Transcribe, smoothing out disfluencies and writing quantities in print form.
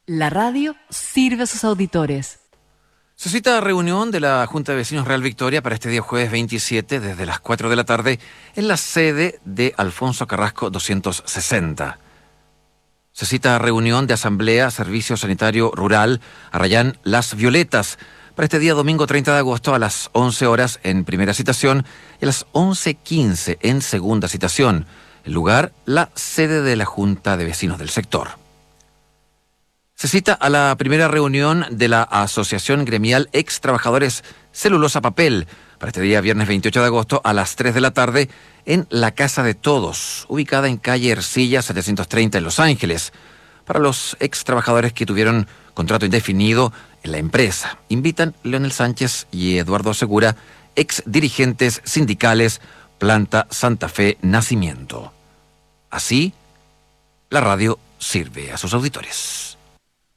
La radio sirve a sus auditores. Se cita reunión de la Junta de Vecinos Real Victoria para este día jueves 27 desde las 4 de la tarde en la sede de Alfonso Carrasco 260. Se cita reunión de Asamblea Servicio Sanitario Rural Arrayán Las Violetas para este día domingo 30 de agosto a las 11 horas en primera citación y a las 11:15 en segunda citación. El lugar, la sede de la Junta de Vecinos del sector. Se cita a la primera reunión de la Asociación Gremial Ex Trabajadores Celulosa Papel para este día viernes 28 de agosto a las 3 de la tarde en la Casa de Todos, ubicada en calle Ercilla 730 en Los Ángeles, para los ex trabajadores que tuvieron contrato indefinido en la empresa. Invitan Leonel Sánchez y Eduardo Segura, ex dirigentes sindicales, Planta Santa Fe Nacimiento. Así, la radio sirve a sus auditores.